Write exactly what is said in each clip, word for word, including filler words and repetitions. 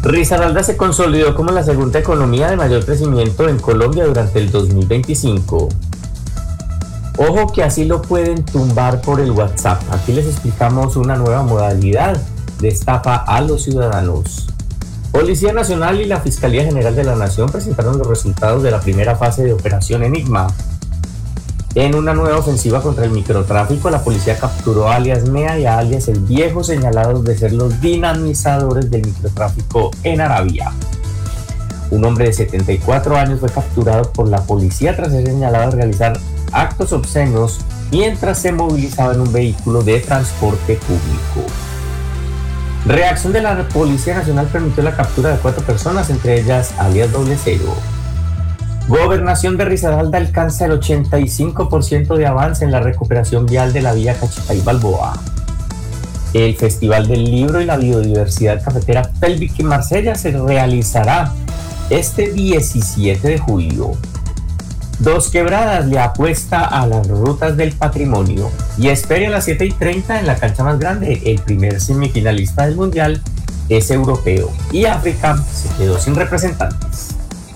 Risaralda se consolidó como la segunda economía de mayor crecimiento en Colombia durante el dos mil veinticinco. Ojo que así lo pueden tumbar por el WhatsApp. Aquí les explicamos una nueva modalidad de estafa a los ciudadanos. Policía Nacional y la Fiscalía General de la Nación presentaron los resultados de la primera fase de Operación Enigma. En una nueva ofensiva contra el microtráfico, la policía capturó a alias Mea y a alias El Viejo, señalados de ser los dinamizadores del microtráfico en Arabia. Un hombre de setenta y cuatro años fue capturado por la policía tras ser señalado de realizar actos obscenos mientras se movilizaba en un vehículo de transporte público. Reacción de la Policía Nacional permitió la captura de cuatro personas, entre ellas alias Doble Cero. Gobernación de Risaralda alcanza el ochenta y cinco por ciento de avance en la recuperación vial de la vía Cachipay-Balboa. El Festival del Libro y la Biodiversidad Cafetera Pelvic en Marsella se realizará este diecisiete de julio. Dos Quebradas le apuesta a las rutas del patrimonio y espere a las siete y treinta en la cancha más grande. El primer semifinalista del Mundial es europeo y África se quedó sin representantes.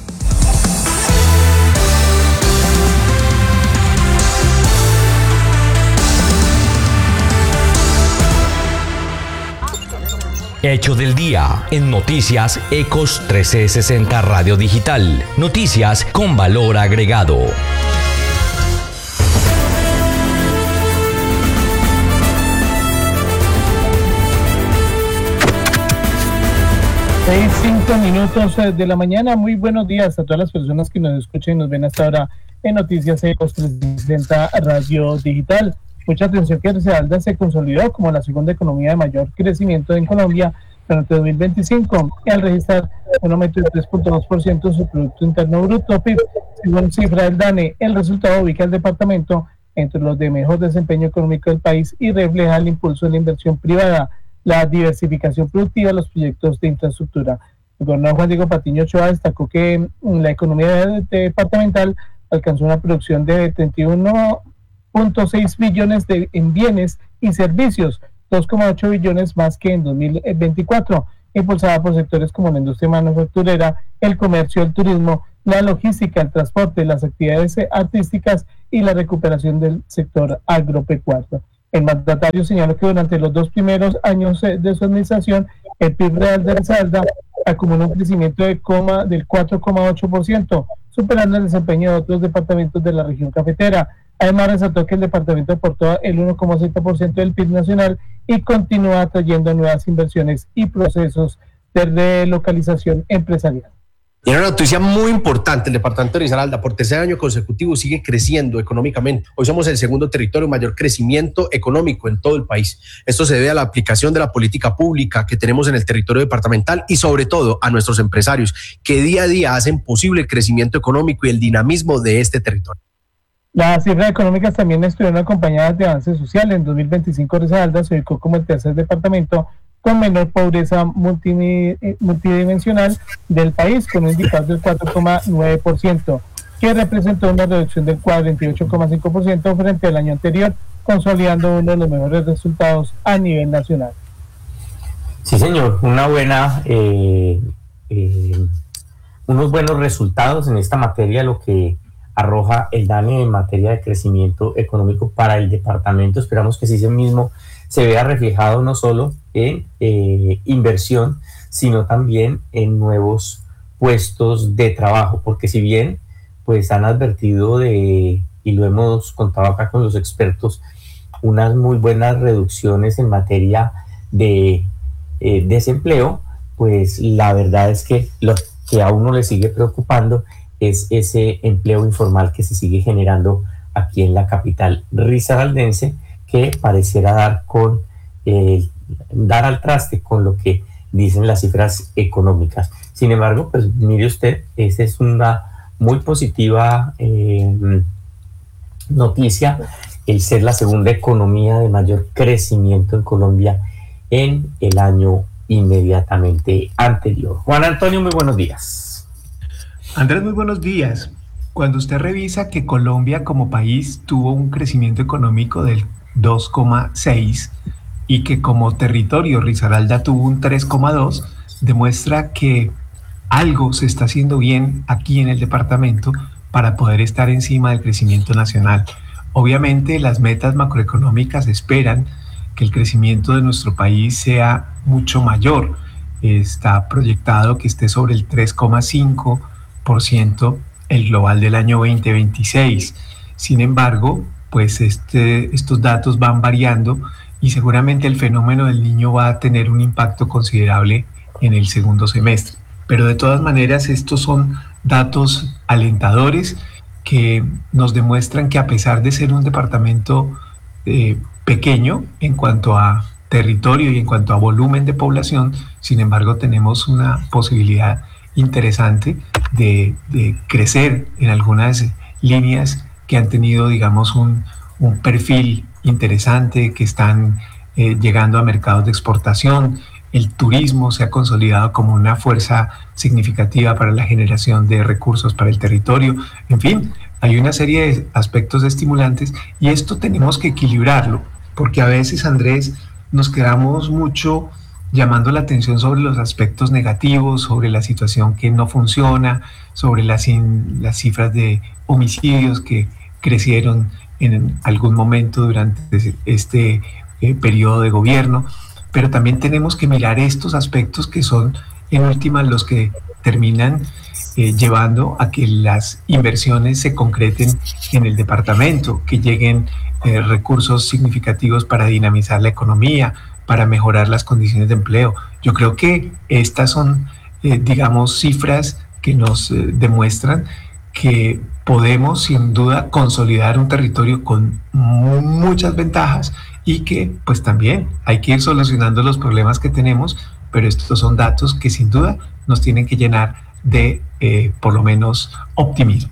Hecho del día en Noticias Ecos trescientos sesenta Radio Digital. Noticias con valor agregado. Seis, cinco minutos de la mañana. Muy buenos días a todas las personas que nos escuchan y nos ven hasta ahora en Noticias Ecos trescientos sesenta Radio Digital. Mucha atención que Risaralda se consolidó como la segunda economía de mayor crecimiento en Colombia durante dos mil veinticinco, al registrar un aumento del tres punto dos por ciento de su Producto Interno Bruto, P I B. Según cifra del DANE, el resultado ubica al departamento entre los de mejor desempeño económico del país y refleja el impulso de la inversión privada, la diversificación productiva, los proyectos de infraestructura. El gobernador Juan Diego Patiño Ochoa destacó que la economía departamental alcanzó una producción de treinta y uno punto seis billones de, en bienes y servicios, dos coma ocho billones más que en dos mil veinticuatro, impulsada por sectores como la industria manufacturera, el comercio, el turismo, la logística, el transporte, las actividades artísticas y la recuperación del sector agropecuario. El mandatario señaló que durante los dos primeros años de su administración, el P I B real de Risaralda acumuló un crecimiento de coma, del cuatro coma ocho por ciento, superando el desempeño de otros departamentos de la región cafetera. Además, resaltó que el departamento aportó el uno coma siete por ciento del P I B nacional y continúa atrayendo nuevas inversiones y procesos de relocalización empresarial. Y una noticia muy importante, el departamento de Risaralda por tercer año consecutivo sigue creciendo económicamente. Hoy somos el segundo territorio de mayor crecimiento económico en todo el país. Esto se debe a la aplicación de la política pública que tenemos en el territorio departamental y sobre todo a nuestros empresarios que día a día hacen posible el crecimiento económico y el dinamismo de este territorio. Las cifras económicas también estuvieron acompañadas de avances sociales. En dos mil veinticinco Risaralda se ubicó como el tercer departamento con menor pobreza multidimensional del país, con un indicador del cuatro coma nueve por ciento, que representó una reducción del cuarenta y ocho coma cinco por ciento frente al año anterior, consolidando uno de los mejores resultados a nivel nacional. Sí, señor, una buena, eh, eh, unos buenos resultados en esta materia, lo que arroja el DANE en materia de crecimiento económico para el departamento. Esperamos que sí ese mismo se vea reflejado no solo en eh, inversión, sino también en nuevos puestos de trabajo, porque si bien pues han advertido de, y lo hemos contado acá con los expertos, unas muy buenas reducciones en materia de eh, desempleo, pues la verdad es que lo que a uno le sigue preocupando es ese empleo informal que se sigue generando aquí en la capital risaraldense, que pareciera dar con eh, dar al traste con lo que dicen las cifras económicas. Sin embargo, pues mire usted, esa es una muy positiva eh, noticia, el ser la segunda economía de mayor crecimiento en Colombia en el año inmediatamente anterior. Juan Antonio, muy buenos días. Andrés, muy buenos días. Cuando usted revisa que Colombia como país tuvo un crecimiento económico del dos coma seis y que como territorio Risaralda tuvo un tres coma dos, demuestra que algo se está haciendo bien aquí en el departamento para poder estar encima del crecimiento nacional. Obviamente las metas macroeconómicas esperan que el crecimiento de nuestro país sea mucho mayor. Está proyectado que esté sobre el tres coma cinco por ciento el global del año veinte veintiséis. Sin embargo, pues este, estos datos van variando y seguramente el fenómeno del Niño va a tener un impacto considerable en el segundo semestre. Pero de todas maneras, estos son datos alentadores que nos demuestran que a pesar de ser un departamento eh, pequeño en cuanto a territorio y en cuanto a volumen de población, sin embargo tenemos una posibilidad interesante de, de crecer en algunas líneas que han tenido, digamos, un, un perfil interesante, que están eh, llegando a mercados de exportación. El turismo se ha consolidado como una fuerza significativa para la generación de recursos para el territorio. En fin, hay una serie de aspectos estimulantes y esto tenemos que equilibrarlo, porque a veces, Andrés, nos quedamos mucho llamando la atención sobre los aspectos negativos, sobre la situación que no funciona, sobre las, in, las cifras de homicidios que crecieron en algún momento durante este eh, periodo de gobierno. Pero también tenemos que mirar estos aspectos que son, en última, los que terminan eh, llevando a que las inversiones se concreten en el departamento, que lleguen eh, recursos significativos para dinamizar la economía, para mejorar las condiciones de empleo. Yo creo que estas son, eh, digamos, cifras que nos eh, demuestran que podemos, sin duda, consolidar un territorio con muchas ventajas y que pues también hay que ir solucionando los problemas que tenemos, pero estos son datos que sin duda nos tienen que llenar de eh, por lo menos optimismo.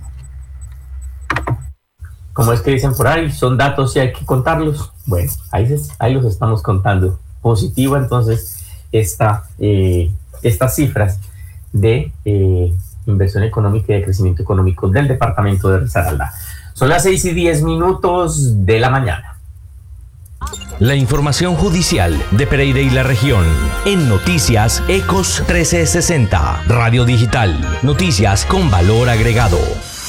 ¿Cómo es que dicen por ahí? Son datos y hay que contarlos. Bueno, ahí, se, ahí los estamos contando. Positivo entonces esta, eh, estas cifras de eh, inversión económica y de crecimiento económico del departamento de Risaralda. Son las seis y diez minutos de la mañana. La información judicial de Pereira y la región en Noticias Ecos trece sesenta, Radio Digital, noticias con valor agregado.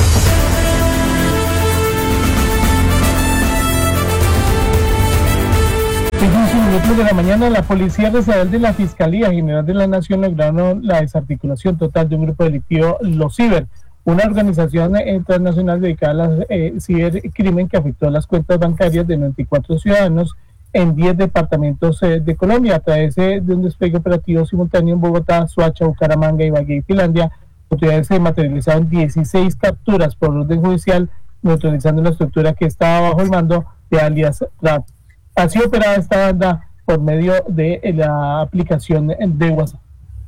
De la mañana, la Policía Nacional de la Fiscalía General de la Nación lograron la desarticulación total de un grupo delictivo, los Ciber, una organización internacional dedicada a la eh, cibercrimen que afectó las cuentas bancarias de noventa y cuatro ciudadanos en diez departamentos eh, de Colombia. A través eh, de un despliegue operativo simultáneo en Bogotá, Soacha, Bucaramanga, Ibagué y Finlandia, autoridades se materializaron dieciséis capturas por orden judicial, neutralizando la estructura que estaba bajo el mando de alias Rap. Ha sido operada esta banda por medio de la aplicación de WhatsApp.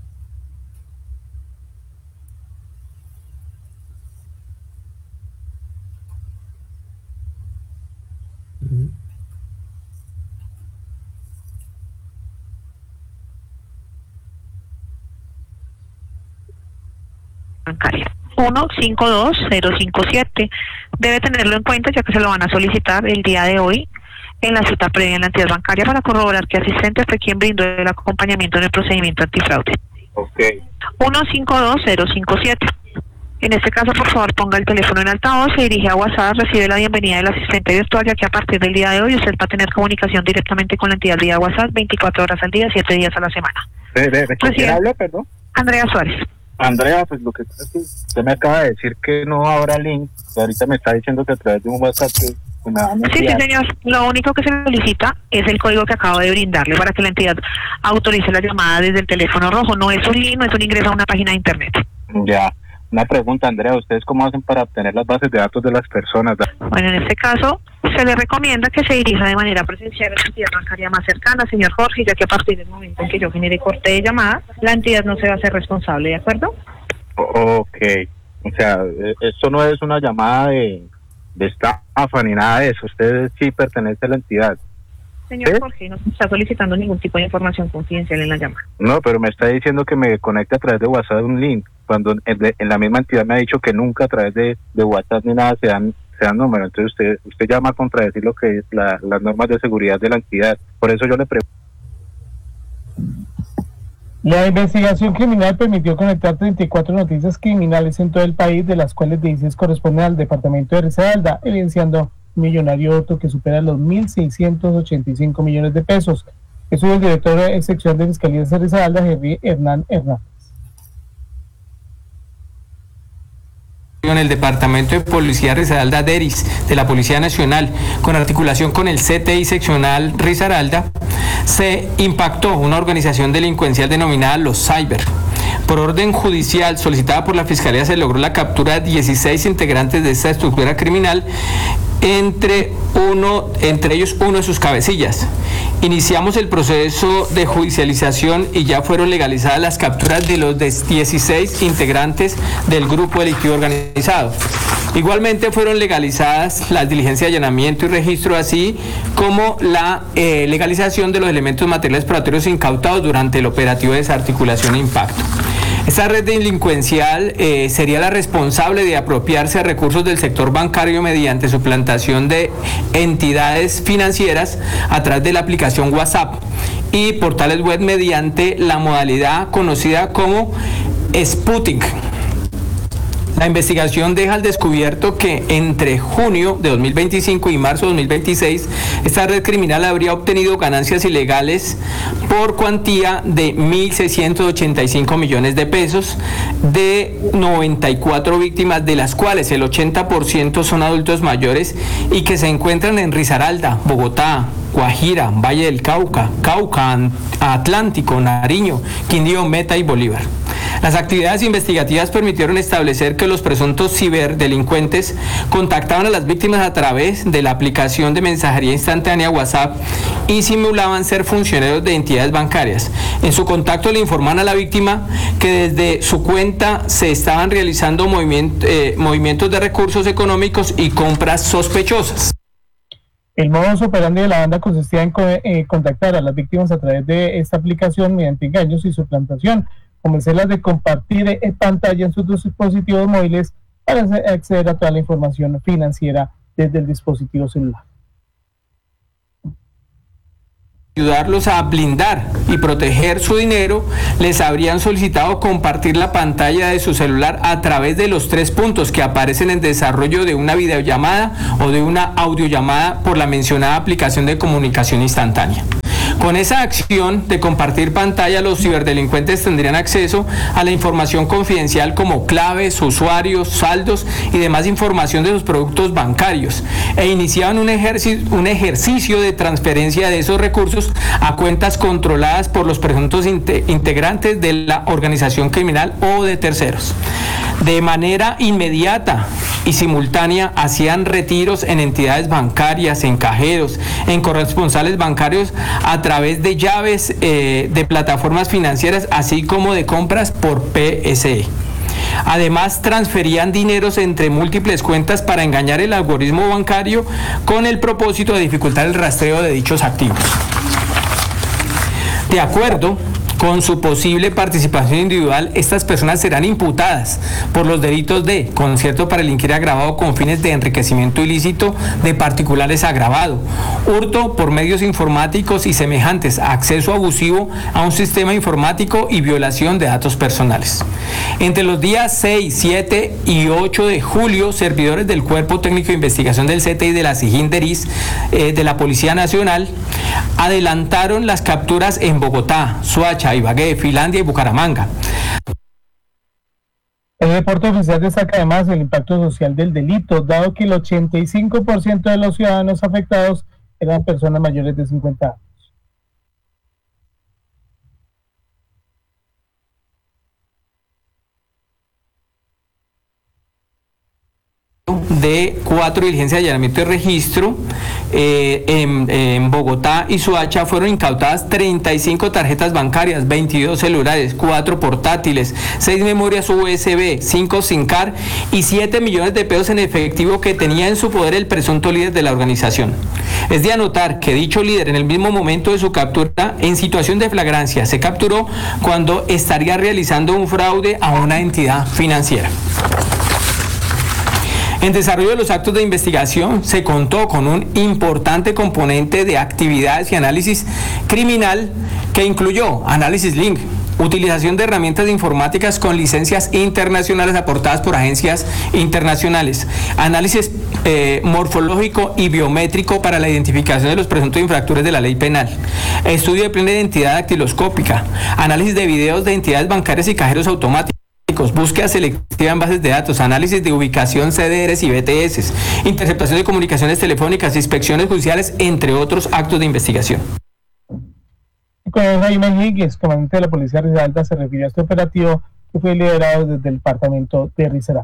Bancaria uno cinco dos cero cinco siete. Debe tenerlo en cuenta ya que se lo van a solicitar el día de hoy en la cita previa en la entidad bancaria para corroborar que asistente fue quien brindó el acompañamiento en el procedimiento antifraude. Ok. uno cinco dos cero cinco siete. En este caso, por favor, ponga el teléfono en altavoz, se dirige a WhatsApp, recibe la bienvenida del asistente virtual, ya que a partir del día de hoy usted va a tener comunicación directamente con la entidad vía WhatsApp veinticuatro horas al día, siete días a la semana. ¿De, de, de quién habla, perdón? Andrea Suárez. Andrea, pues lo que pasa es que usted me acaba de decir que no habrá link, y ahorita me está diciendo que a través de un WhatsApp que, que me van a Sí, sí, señor. Lo único que se solicita es el código que acabo de brindarle para que la entidad autorice la llamada desde el teléfono rojo. No es un link, no es un ingreso a una página de internet. Ya. Una pregunta, Andrea, ¿ustedes cómo hacen para obtener las bases de datos de las personas? Bueno, en este caso, se le recomienda que se dirija de manera presencial a la entidad bancaria más cercana, señor Jorge, ya que a partir del momento en que yo genere corte de llamada, la entidad no se va a hacer responsable, ¿de acuerdo? Ok, o sea, esto no es una llamada de, de estafa ni nada de eso, usted sí pertenece a la entidad. Señor ¿Sí? Jorge, no se está solicitando ningún tipo de información confidencial en la llamada. No, pero me está diciendo que me conecte a través de WhatsApp un link, cuando en, de, en la misma entidad me ha dicho que nunca a través de, de WhatsApp ni nada se dan, se dan números. Entonces usted usted llama a contradecir lo que es la, las normas de seguridad de la entidad. Por eso yo le pregunto. La investigación criminal permitió conectar treinta y cuatro noticias criminales en todo el país, de las cuales dieciséis corresponden al departamento de Risaralda, evidenciando un millonario hurto que supera los mil seiscientos ochenta y cinco millones de pesos. Eso es el director de sección de Fiscalía de Risaralda, Henry Hernán Hernández. En el Departamento de Policía Risaralda DERIS de la Policía Nacional, con articulación con el C T I seccional Risaralda, se impactó una organización delincuencial denominada Los Cyber. Por orden judicial solicitada por la Fiscalía, se logró la captura de dieciséis integrantes de esta estructura criminal, entre uno, entre ellos uno de sus cabecillas. Iniciamos el proceso de judicialización y ya fueron legalizadas las capturas de los dieciséis integrantes del grupo delictivo organizado. Igualmente fueron legalizadas las diligencias de allanamiento y registro, así como la eh, legalización de los elementos materiales probatorios incautados durante el operativo de desarticulación e impacto. Esta red delincuencial eh, sería la responsable de apropiarse de recursos del sector bancario mediante suplantación de entidades financieras a través de la aplicación WhatsApp y portales web mediante la modalidad conocida como Sputnik. La investigación deja al descubierto que entre junio de dos mil veinticinco y marzo de dos mil veintiséis, esta red criminal habría obtenido ganancias ilegales por cuantía de mil seiscientos ochenta y cinco millones de pesos de noventa y cuatro víctimas, de las cuales el ochenta por ciento son adultos mayores y que se encuentran en Risaralda, Bogotá, Guajira, Valle del Cauca, Cauca, Atlántico, Nariño, Quindío, Meta y Bolívar. Las actividades investigativas permitieron establecer que los presuntos ciberdelincuentes contactaban a las víctimas a través de la aplicación de mensajería instantánea WhatsApp y simulaban ser funcionarios de entidades bancarias. En su contacto le informan a la víctima que desde su cuenta se estaban realizando movimiento, eh, movimientos de recursos económicos y compras sospechosas. El modus operandi de la banda consistía en co eh, contactar a las víctimas a través de esta aplicación mediante engaños y suplantación, convencerlas de compartir eh, pantalla en sus dispositivos móviles para acceder a toda la información financiera desde el dispositivo celular. Ayudarlos a blindar y proteger su dinero, les habrían solicitado compartir la pantalla de su celular a través de los tres puntos que aparecen en desarrollo de una videollamada o de una audiollamada por la mencionada aplicación de comunicación instantánea. Con esa acción de compartir pantalla, los ciberdelincuentes tendrían acceso a la información confidencial como claves, usuarios, saldos y demás información de sus productos bancarios, e iniciaban un ejercicio, un ejercicio de transferencia de esos recursos a cuentas controladas por los presuntos integrantes de la organización criminal o de terceros. De manera inmediata y simultánea hacían retiros en entidades bancarias, en cajeros, en corresponsales bancarios a través de llaves eh, de plataformas financieras, así como de compras por P S E. Además, transferían dineros entre múltiples cuentas para engañar el algoritmo bancario con el propósito de dificultar el rastreo de dichos activos. De acuerdo con su posible participación individual, estas personas serán imputadas por los delitos de concierto para delinquir agravado con fines de enriquecimiento ilícito de particulares agravado, hurto por medios informáticos y semejantes, acceso abusivo a un sistema informático y violación de datos personales. Entre los días seis, siete y ocho de julio, servidores del Cuerpo Técnico de Investigación del C T I de la SIJIN DERIS eh, de la Policía Nacional adelantaron las capturas en Bogotá, Soacha, Ibagué, Finlandia y Bucaramanga. El reporte oficial destaca además el impacto social del delito, dado que el ochenta y cinco por ciento de los ciudadanos afectados eran personas mayores de cincuenta años. De cuatro diligencias de allanamiento y registro eh, en, en Bogotá y Soacha fueron incautadas treinta y cinco tarjetas bancarias, veintidós celulares, cuatro portátiles, seis memorias U S B, cinco SIM card y siete millones de pesos en efectivo que tenía en su poder el presunto líder de la organización. Es de anotar que dicho líder, en el mismo momento de su captura, en situación de flagrancia, se capturó cuando estaría realizando un fraude a una entidad financiera. En desarrollo de los actos de investigación se contó con un importante componente de actividades y análisis criminal que incluyó análisis link, Utilización de herramientas informáticas con licencias internacionales aportadas por agencias internacionales. Análisis eh, morfológico y biométrico para la identificación de los presuntos infractores de la ley penal. Estudio de plena identidad dactiloscópica. Análisis de videos de entidades bancarias y cajeros automáticos. Búsqueda selectiva en bases de datos, análisis de ubicación, C D Rs y B T S, interceptación de comunicaciones telefónicas, inspecciones judiciales, entre otros actos de investigación. Con Jaime Higues, comandante de la Policía de Risaralda, se refirió a este operativo que fue liderado desde el departamento de Risaralda.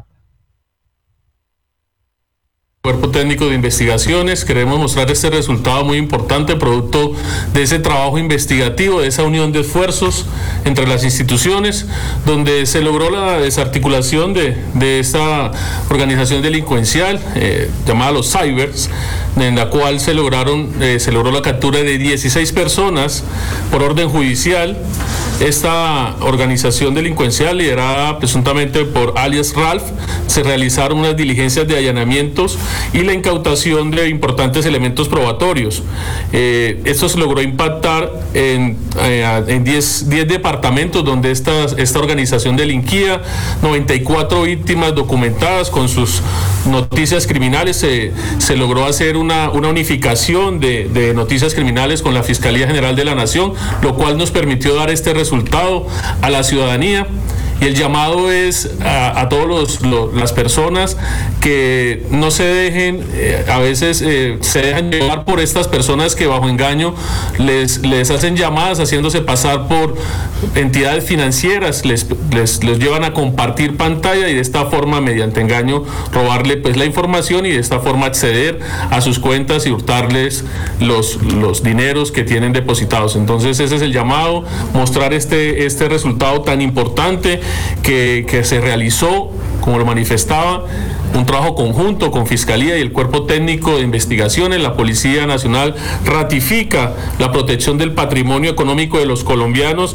Cuerpo Técnico de Investigaciones, queremos mostrar este resultado muy importante, producto de ese trabajo investigativo, de esa unión de esfuerzos entre las instituciones, donde se logró la desarticulación de, de esta organización delincuencial eh, llamada los Cybers, en la cual se lograron eh, se logró la captura de dieciséis personas por orden judicial. Esta organización delincuencial, liderada presuntamente por alias Ralph, se realizaron unas diligencias de allanamientos y la incautación de importantes elementos probatorios. Eh, esto se logró impactar en eh, en diez departamentos donde esta, esta organización delinquía, noventa y cuatro víctimas documentadas con sus noticias criminales. Se, se logró hacer una, una unificación de, de noticias criminales con la Fiscalía General de la Nación, lo cual nos permitió dar este resultado a la ciudadanía. Y el llamado es a, a todas las personas que no se dejen, eh, a veces eh, se dejan llevar por estas personas que bajo engaño les, les hacen llamadas haciéndose pasar por entidades financieras, les, les, les llevan a compartir pantalla y de esta forma, mediante engaño, robarle pues la información y de esta forma acceder a sus cuentas y hurtarles los, los dineros que tienen depositados. Entonces ese es el llamado, mostrar este, este resultado tan importante Que, que se realizó, como lo manifestaba, un trabajo conjunto con Fiscalía y el Cuerpo Técnico de Investigaciones. La Policía Nacional ratifica la protección del patrimonio económico de los colombianos.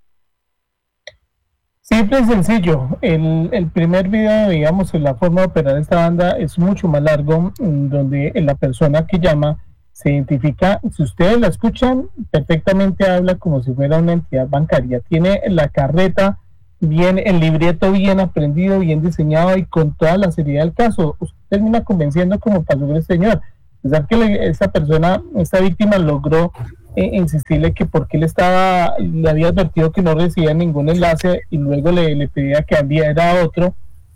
Simple y sencillo. El, el primer video, digamos, en la forma de operar esta banda es mucho más largo, donde la persona que llama se identifica. Si ustedes la escuchan, perfectamente habla como si fuera una entidad bancaria. Tiene la carreta bien, el libreto bien aprendido, bien diseñado y con toda la seriedad del caso. Usted termina convenciendo como pasó con el señor. Pensar que le, esta persona, esta víctima logró eh, insistirle que porque él estaba, le había advertido que no recibía ningún enlace y luego le, le pedía que enviara otro,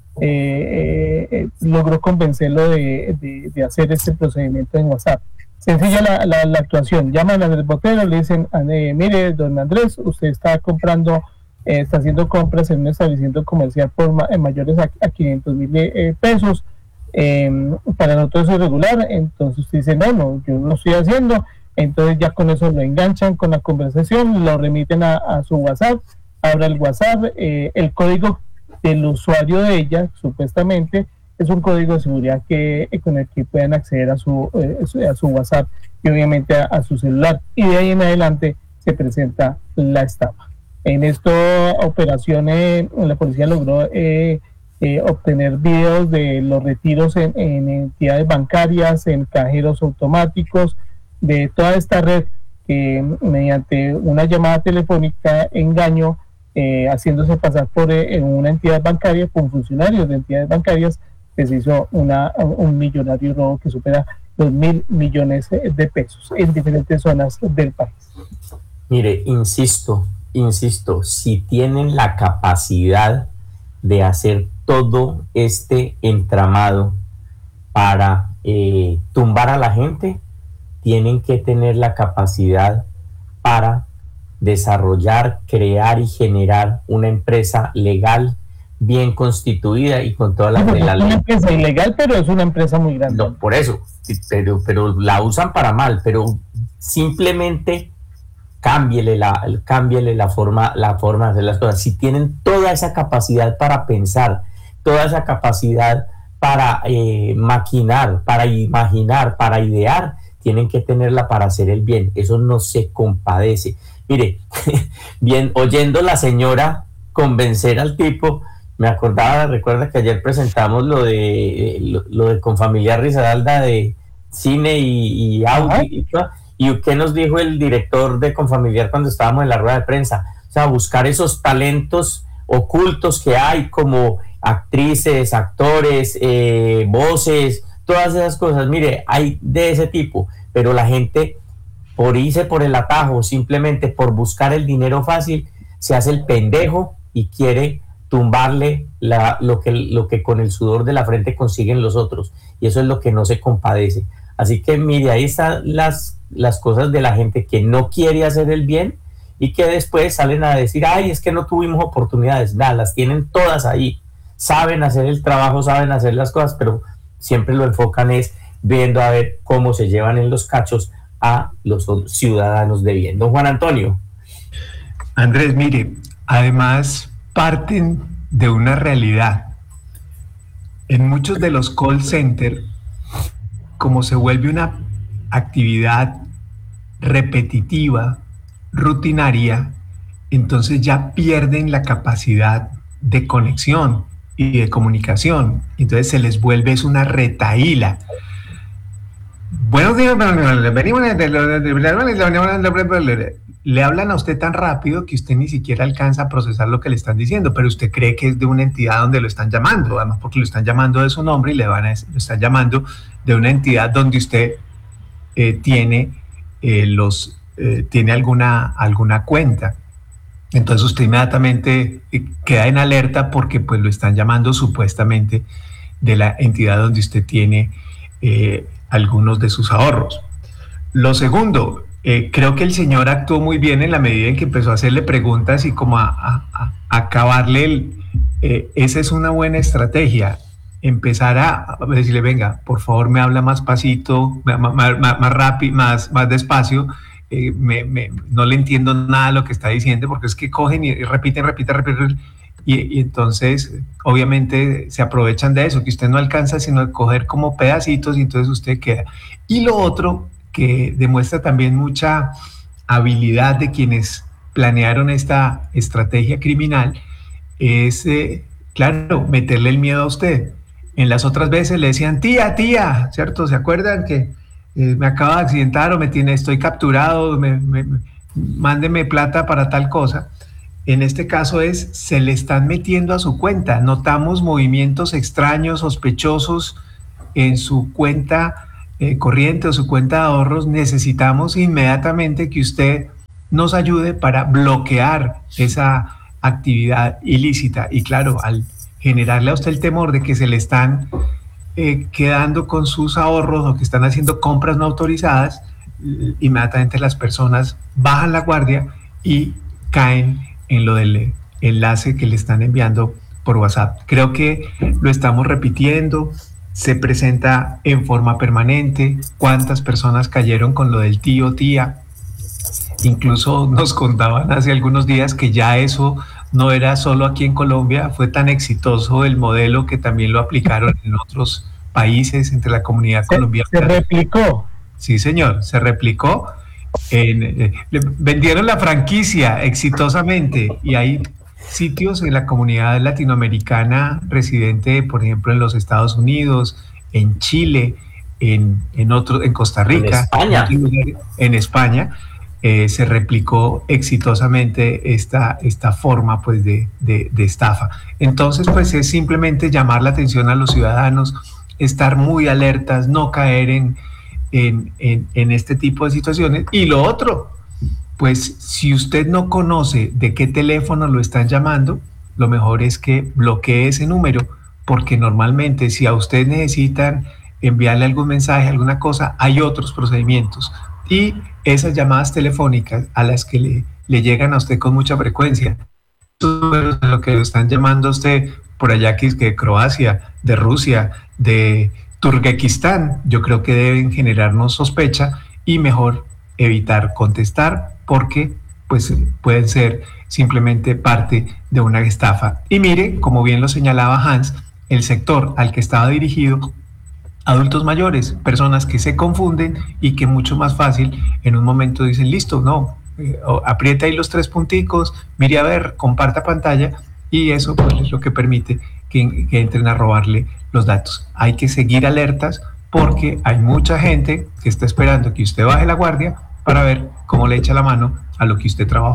eh, eh, logró convencerlo de, de, de hacer este procedimiento en WhatsApp. Sencilla la, la, la actuación. Llaman al botero, le dicen, eh, mire, don Andrés, usted está comprando Eh, está haciendo compras en un establecimiento comercial por ma eh, mayores a, a quinientos mil eh, pesos, eh, para nosotros es irregular. Entonces usted dice, no, no, yo no lo estoy haciendo. Entonces ya con eso lo enganchan con la conversación, lo remiten a, a su WhatsApp, abra el WhatsApp, eh, el código del usuario de ella, supuestamente, es un código de seguridad que eh, con el que pueden acceder a su, eh, a su WhatsApp y obviamente a, a su celular, y de ahí en adelante se presenta la estafa. En esta operación eh, la policía logró eh, eh, obtener videos de los retiros en, en entidades bancarias, en cajeros automáticos, de toda esta red que mediante una llamada telefónica engaño, eh, haciéndose pasar por eh, una entidad bancaria, con funcionarios de entidades bancarias, que se hizo una, un millonario robo que supera los mil millones de pesos en diferentes zonas del país. Mire, insisto, Insisto, si tienen la capacidad de hacer todo este entramado para eh, tumbar a la gente, tienen que tener la capacidad para desarrollar, crear y generar una empresa legal, bien constituida y con todas las de la ley. Es una empresa ilegal, pero es una empresa muy grande. No, por eso, pero, pero la usan para mal, pero simplemente cámbiele la, cámbiele la forma, la forma de hacer las cosas. Si tienen toda esa capacidad para pensar, toda esa capacidad para eh, maquinar, para imaginar, para idear, tienen que tenerla para hacer el bien. Eso no se compadece. Mire, bien, oyendo la señora convencer al tipo, me acordaba, recuerda que ayer presentamos lo de lo, lo de Confamiliar Risaralda de cine y, y audio, y, y ¿qué nos dijo el director de Confamiliar cuando estábamos en la rueda de prensa? sea, buscar esos talentos ocultos que hay como actrices, actores, eh, voces, todas esas cosas. Mire, hay de ese tipo, pero la gente por irse por el atajo, simplemente por buscar el dinero fácil, se hace el pendejo y quiere tumbarle la, lo, que, lo que con el sudor de la frente consiguen los otros, y eso es lo que no se compadece. Así que mire, ahí están las, las cosas de la gente que no quiere hacer el bien y que después salen a decir, ay, es que no tuvimos oportunidades. Nada, las tienen todas ahí, saben hacer el trabajo, saben hacer las cosas, pero siempre lo enfocan es viendo a ver cómo se llevan en los cachos a los ciudadanos de bien. Don Juan Antonio. Andrés, mire, además parten de una realidad. En muchos de los call centers, como se vuelve una actividad repetitiva, rutinaria, entonces ya pierden la capacidad de conexión y de comunicación. Entonces se les vuelve es una retahíla. Buenos días, venimos le hablan a usted tan rápido que usted ni siquiera alcanza a procesar lo que le están diciendo, pero usted cree que es de una entidad donde lo están llamando, además porque lo están llamando de su nombre y le van a lo están llamando de una entidad donde usted eh, tiene eh, los eh, tiene alguna alguna cuenta. Entonces usted inmediatamente queda en alerta porque pues lo están llamando supuestamente de la entidad donde usted tiene eh, algunos de sus ahorros. Lo segundo, eh, creo que el señor actuó muy bien en la medida en que empezó a hacerle preguntas y como a, a, a acabarle el, eh, esa es una buena estrategia, empezar a decirle, venga, por favor me habla más pasito, más, más, más rápido, más, más despacio, eh, me, me, no le entiendo nada de lo que está diciendo, porque es que cogen y repiten, repiten, repiten, y, y entonces obviamente se aprovechan de eso, que usted no alcanza sino a coger como pedacitos y entonces usted queda. Y lo otro que demuestra también mucha habilidad de quienes planearon esta estrategia criminal es, eh, claro, meterle el miedo a usted. En las otras veces le decían, tía, tía, ¿cierto? ¿Se acuerdan que eh, me acabo de accidentar o me tiene, estoy capturado, me, me, me, mándeme plata para tal cosa? En este caso es, se le están metiendo a su cuenta. Notamos movimientos extraños, sospechosos en su cuenta eh, corriente o su cuenta de ahorros. Necesitamos inmediatamente que usted nos ayude para bloquear esa actividad ilícita. Y claro, al generarle a usted el temor de que se le están eh, quedando con sus ahorros o que están haciendo compras no autorizadas, inmediatamente las personas bajan la guardia y caen en lo del enlace que le están enviando por WhatsApp. Creo que lo estamos repitiendo, se presenta en forma permanente, cuántas personas cayeron con lo del tío, tía. Incluso nos contaban hace algunos días que ya eso no era solo aquí en Colombia, fue tan exitoso el modelo que también lo aplicaron en otros países, entre la comunidad colombiana. Se replicó. Sí, señor, se replicó. En, eh, vendieron la franquicia exitosamente y hay sitios en la comunidad latinoamericana residente, por ejemplo, en los Estados Unidos, en Chile, en, en, otro, en Costa Rica, en España, en, en España eh, se replicó exitosamente esta, esta forma pues, de, de, de estafa. Entonces, pues es simplemente llamar la atención a los ciudadanos, estar muy alertas, no caer en En, en, en este tipo de situaciones. Y lo otro, pues si usted no conoce de qué teléfono lo están llamando, lo mejor es que bloquee ese número, porque normalmente si a usted necesitan enviarle algún mensaje, alguna cosa, hay otros procedimientos. Y esas llamadas telefónicas a las que le, le llegan a usted con mucha frecuencia, lo que lo están llamando a usted por allá, que es que de Croacia, de Rusia, de Turquestán, yo creo que deben generarnos sospecha y mejor evitar contestar porque pues pueden ser simplemente parte de una estafa. Y mire, como bien lo señalaba Hans, el sector al que estaba dirigido, adultos mayores, personas que se confunden y que mucho más fácil en un momento dicen, listo, no, eh, aprieta ahí los tres punticos, mire a ver, comparta pantalla y eso pues es lo que permite que, que entren a robarle los datos. Hay que seguir alertas porque hay mucha gente que está esperando que usted baje la guardia para ver cómo le echa la mano a lo que usted trabajó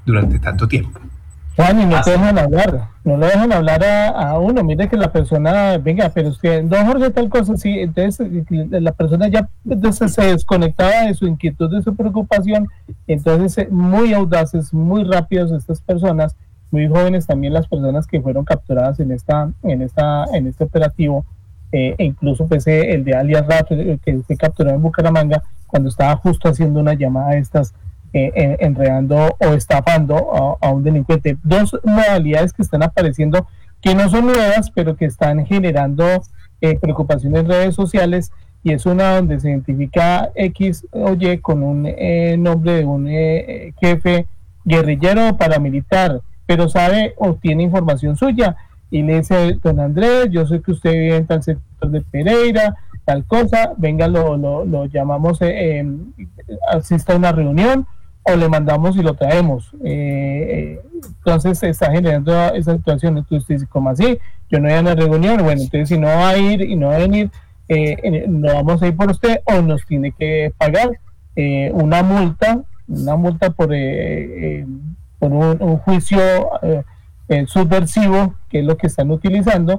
durante tanto tiempo. Juan, y no te dejan hablar, no le dejan hablar a, a uno. Mire que la persona, venga, pero usted, don Jorge, tal cosa, sí, entonces la persona ya entonces, se desconectaba de su inquietud, de su preocupación. Entonces, muy audaces, muy rápidos estas personas, muy jóvenes también las personas que fueron capturadas en esta, en esta, en este operativo, eh, e incluso pues el de alias Rato, que fue capturado en Bucaramanga cuando estaba justo haciendo una llamada de estas. Eh, enredando o estafando a, a un delincuente. Dos modalidades que están apareciendo, que no son nuevas, pero que están generando eh, preocupación en redes sociales, y es una donde se identifica X o Y con un eh, nombre de un eh, jefe guerrillero o paramilitar, pero sabe o tiene información suya, y le dice: don Andrés, yo sé que usted vive en tal sector de Pereira, tal cosa, venga, lo, lo, lo llamamos, eh, eh, asista a una reunión, o le mandamos y lo traemos. Eh, entonces se está generando esa situación. Entonces usted dice: ¿cómo así? Yo no voy a una reunión. Bueno, entonces si no va a ir y no va a venir, eh, no vamos a ir por usted, o nos tiene que pagar eh, una multa, una multa por, eh, eh, por un, un juicio eh, eh, subversivo, que es lo que están utilizando,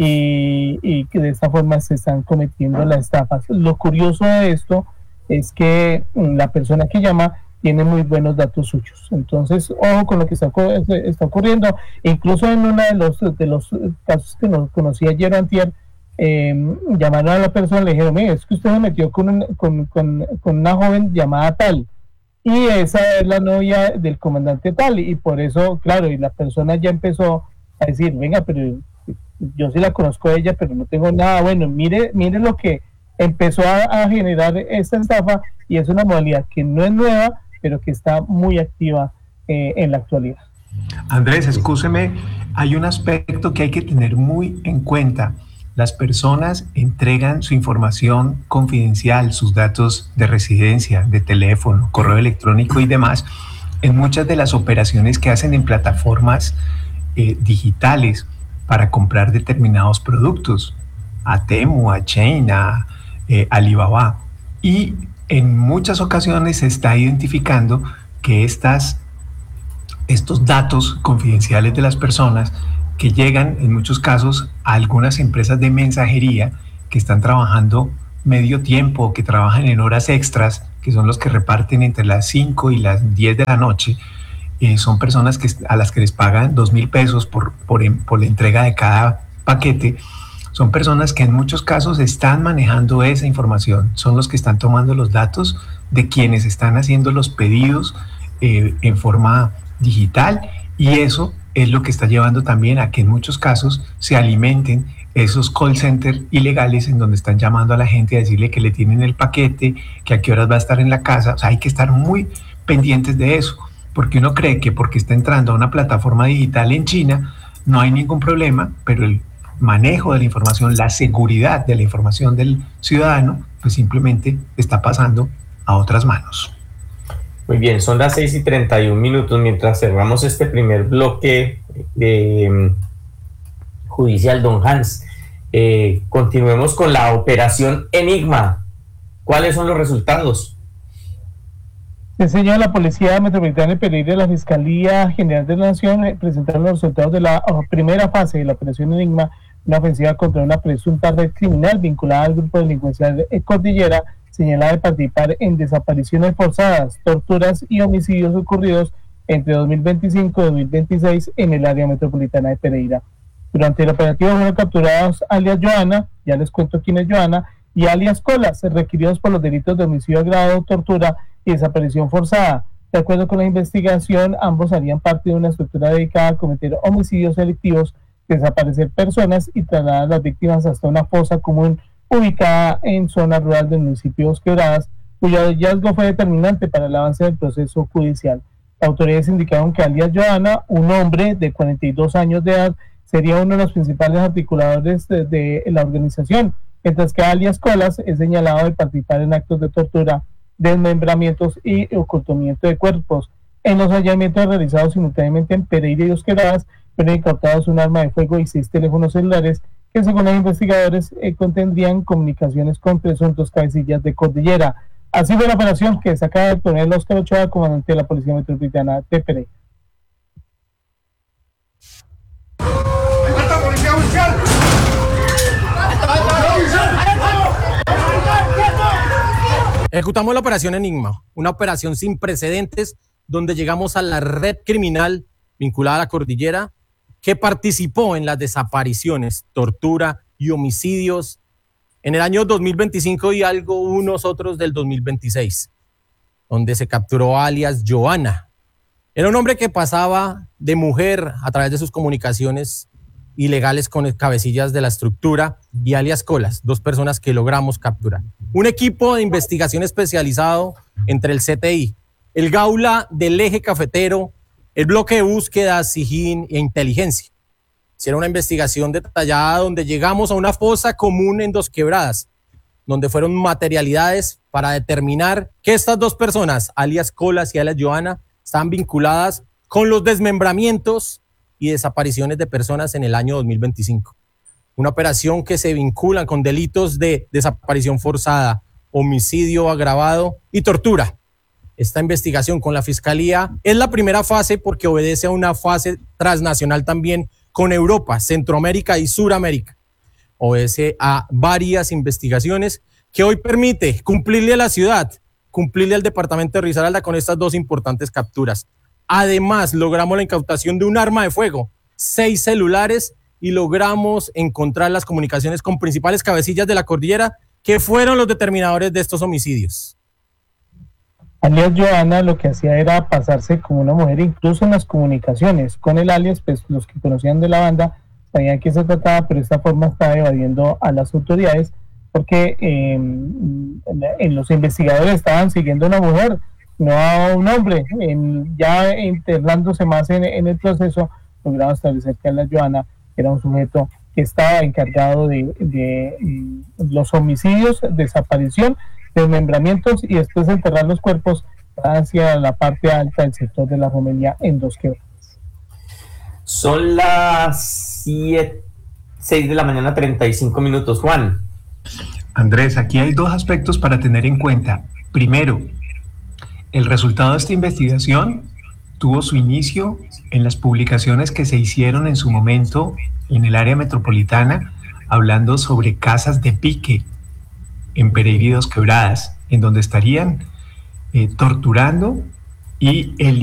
y, y que de esta forma se están cometiendo las estafas. Lo curioso de esto es que la persona que llama tiene muy buenos datos suyos. Entonces, ojo con lo que está, está ocurriendo. Incluso en uno de los, de los casos que nos conocí ayer o antier, eh, llamaron a la persona y le dijeron: mire, es que usted se metió con, un, con, con, con una joven llamada tal, y esa es la novia del comandante tal, y por eso, claro, y la persona ya empezó a decir: venga, pero yo sí la conozco a ella, pero no tengo nada. Bueno, mire, mire lo que empezó a, a generar esta estafa, y es una modalidad que no es nueva, pero que está muy activa eh, en la actualidad. Andrés, excúseme, hay un aspecto que hay que tener muy en cuenta. Las personas entregan su información confidencial, sus datos de residencia, de teléfono, correo electrónico y demás, en muchas de las operaciones que hacen en plataformas eh, digitales para comprar determinados productos, a Temu, a Chain, a eh, Alibaba. Y en muchas ocasiones se está identificando que estas, estos datos confidenciales de las personas que llegan en muchos casos a algunas empresas de mensajería que están trabajando medio tiempo, que trabajan en horas extras, que son los que reparten entre las cinco y las diez de la noche, eh, son personas que, a las que les pagan dos mil pesos por, por, por la entrega de cada paquete. Son personas que en muchos casos están manejando esa información, son los que están tomando los datos de quienes están haciendo los pedidos eh, en forma digital, y eso es lo que está llevando también a que en muchos casos se alimenten esos call centers ilegales en donde están llamando a la gente a decirle que le tienen el paquete, que a qué horas va a estar en la casa. O sea, hay que estar muy pendientes de eso, porque uno cree que porque está entrando a una plataforma digital en China no hay ningún problema, pero el manejo de la información, la seguridad de la información del ciudadano, pues simplemente está pasando a otras manos. Muy bien, son las seis y treinta y un minutos. Mientras cerramos este primer bloque eh, judicial, don Hans, eh, continuemos con la operación Enigma. ¿Cuáles son los resultados? El señor, la Policía Metropolitana de Pereira y la Fiscalía General de la Nación eh, presentaron los resultados de la oh, primera fase de la operación Enigma, una ofensiva contra una presunta red criminal vinculada al grupo delincuencial de Cordillera, señalada de participar en desapariciones forzadas, torturas y homicidios ocurridos entre dos mil veinticinco y dos mil veintiséis en el área metropolitana de Pereira. Durante el operativo fueron capturados alias Joana, ya les cuento quién es Joana, y alias Colas, requeridos por los delitos de homicidio agravado, tortura y desaparición forzada. De acuerdo con la investigación, ambos harían parte de una estructura dedicada a cometer homicidios selectivos, desaparecer personas y trasladar a las víctimas hasta una fosa común ubicada en zona rural del municipio de Dos Quebradas, cuyo hallazgo fue determinante para el avance del proceso judicial. Las autoridades indicaron que alias Joana, un hombre de cuarenta y dos años de edad, sería uno de los principales articuladores de, de la organización, mientras que alias Colas es señalado de participar en actos de tortura, desmembramientos y ocultamiento de cuerpos. En los hallamientos realizados simultáneamente en Pereira y Dos Quebradas, fueron incautados un arma de fuego y seis teléfonos celulares que, según los investigadores, eh, contendrían comunicaciones con presuntos cabecillas de Cordillera. Así fue la operación que se acaba de poner Oscar Ochoa, comandante de la Policía Metropolitana de Pereira. Ejecutamos la operación Enigma, una operación sin precedentes donde llegamos a la red criminal vinculada a la cordillera que participó en las desapariciones, tortura y homicidios en el año dos mil veinticinco y algo unos otros del dos mil veintiséis, donde se capturó a alias Joana. Era un hombre que pasaba de mujer a través de sus comunicaciones ilegales con cabecillas de la estructura, y alias Colas, dos personas que logramos capturar. Un equipo de investigación especializado entre el C T I, el Gaula del Eje Cafetero, el bloque de búsqueda, Sijín e inteligencia. Hicieron una investigación detallada donde llegamos a una fosa común en Dos Quebradas, donde fueron materialidades para determinar que estas dos personas, alias Colas y alias Joana, están vinculadas con los desmembramientos y desapariciones de personas en el año dos mil veinticinco. Una operación que se vincula con delitos de desaparición forzada, homicidio agravado y tortura. Esta investigación con la Fiscalía es la primera fase porque obedece a una fase transnacional también con Europa, Centroamérica y Suramérica. Obedece a varias investigaciones que hoy permite cumplirle a la ciudad, cumplirle al departamento de Risaralda con estas dos importantes capturas. Además, logramos la incautación de un arma de fuego, seis celulares, y logramos encontrar las comunicaciones con principales cabecillas de la cordillera que fueron los determinadores de estos homicidios. Alias Joana lo que hacía era pasarse como una mujer, incluso en las comunicaciones. Con el alias, pues los que conocían de la banda sabían que se trataba, pero de esta forma estaba evadiendo a las autoridades porque eh, en los investigadores estaban siguiendo a una mujer, no a un hombre. En, ya internándose más en, en el proceso, lograron establecer que Alias Joana era un sujeto que estaba encargado de, de, de los homicidios, desaparición, desmembramientos y después de enterrar los cuerpos hacia la parte alta del sector de la Romería en Dos Quebradas. Son las siete, seis de la mañana, treinta y cinco minutos. Juan. Andrés, aquí hay dos aspectos para tener en cuenta. Primero, el resultado de esta investigación tuvo su inicio en las publicaciones que se hicieron en su momento en el área metropolitana, hablando sobre casas de pique en Pereira y Dos Quebradas, en donde estarían eh, torturando y el